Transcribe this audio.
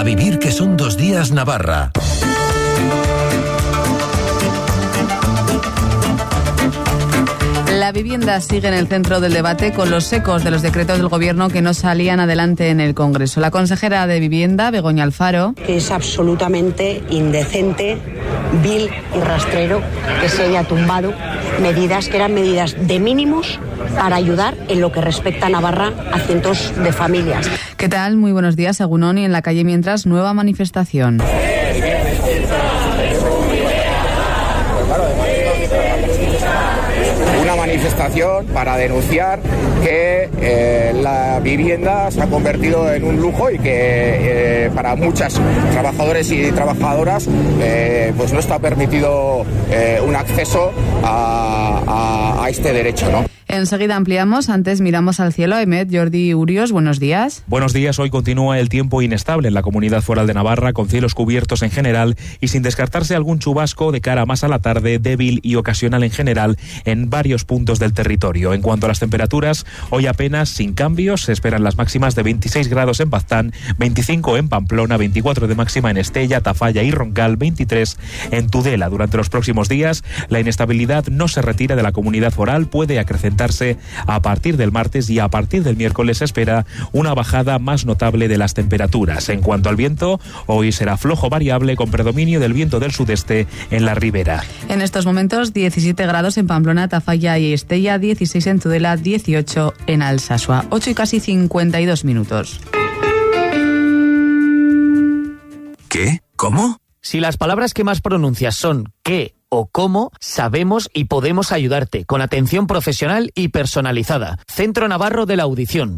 vivir que son 2 días Navarra. La vivienda sigue en el centro del debate con los ecos de los decretos del Gobierno que no salían adelante en el Congreso. La consejera de Vivienda, Begoña Alfaro, que es absolutamente indecente, vil y rastrero que se haya tumbado medidas que eran medidas de mínimos para ayudar en lo que respecta a Navarra a cientos de familias. ¿Qué tal? Muy buenos días, Egunon, y en la calle Mientras, nueva manifestación. Una manifestación para denunciar que la vivienda se ha convertido en un lujo y que para muchos trabajadores y trabajadoras pues no está permitido un acceso a este derecho, ¿no? Enseguida ampliamos, antes miramos al cielo. Emet, Jordi Urios, buenos días. Buenos días, hoy continúa el tiempo inestable en la Comunidad Foral de Navarra, con cielos cubiertos en general y sin descartarse algún chubasco de cara más a la tarde, débil y ocasional en general en varios puntos del territorio. En cuanto a las temperaturas, hoy apenas sin cambios, se esperan las máximas de 26 grados en Baztán, 25 en Pamplona, 24 de máxima en Estella, Tafalla y Roncal, 23 en Tudela. Durante los próximos días, la inestabilidad no se retira de la Comunidad Foral, puede acrecentarse a partir del martes y a partir del miércoles se espera una bajada más notable de las temperaturas. En cuanto al viento, hoy será flojo variable con predominio del viento del sudeste en la ribera. En estos momentos 17 grados en Pamplona, Tafalla y Estella, 16 en Tudela, 18 en Alsasua. 8 y casi 52 minutos. ¿Qué? ¿Cómo? Si las palabras que más pronuncias son qué o cómo, sabemos y podemos ayudarte con atención profesional y personalizada. Centro Navarro de la Audición.